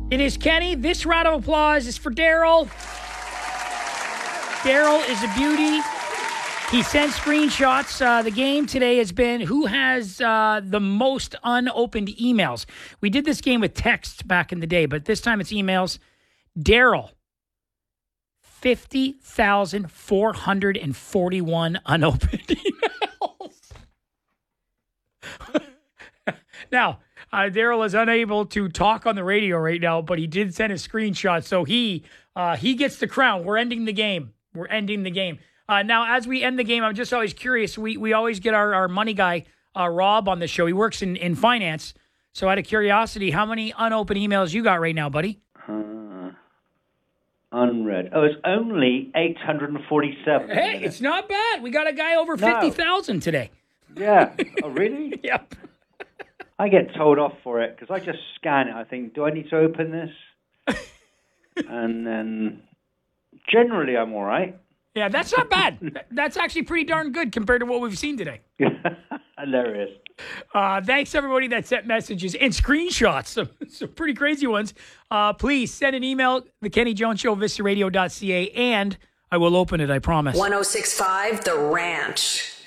It is Kenny. This round of applause is for Daryl. Daryl is a beauty. He sent screenshots. The game today has been who has the most unopened emails. We did this game with text back in the day, but this time it's emails. Daryl, 50,441 unopened emails. Now, Daryl is unable to talk on the radio right now, but he did send a screenshot, so he gets the crown. We're ending the game. We're ending the game. Now, as we end the game, I'm just always curious. We always get our money guy, Rob, on the show. He works in finance. So out of curiosity, how many unopened emails you got right now, buddy? Unread. Oh, it's only 847. Hey, it's not bad. We got a guy over 50,000 today. Yeah. Oh, really? Yep. I get told off for it because I just scan it. I think, do I need to open this? And then generally I'm all right. Yeah, that's not bad. That's actually pretty darn good compared to what we've seen today. Hilarious. Thanks, everybody that sent messages and screenshots, some pretty crazy ones. Please send an email, The Kenny Jones Show, VistaRadio.ca, and I will open it, I promise. 106.5 The Ranch.